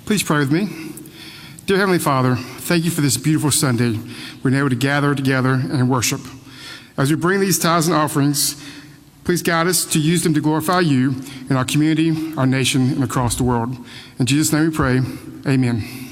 Please pray with me. Dear Heavenly Father, thank you for this beautiful Sunday. We're able to gather together and worship. As we bring these tithes and offerings, please guide us to use them to glorify you in our community, our nation, and across the world. In Jesus' name we pray, amen.